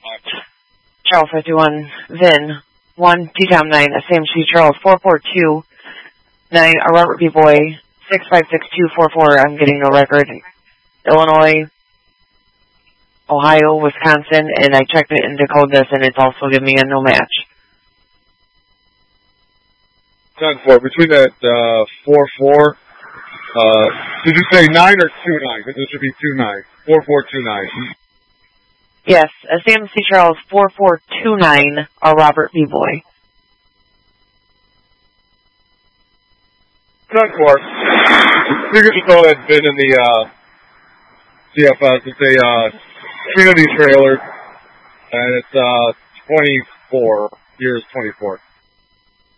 Charles 51, VIN 1, T-Tom 9, SAMC Charles 4429, Robert B. Boy 656244. I'm getting no record. Illinois, Ohio, Wisconsin, and I checked it and decoded this, and it's also giving me a no match. 10-4, between that 4-4, did you say 9 or 2-9? This should be 2-9. 4429. Yes, SAMC Charles 4429, Robert B. Boy. 10-4. You can just throw that VIN in the CFS. It's a Trinity trailer, and it's 24, years 24.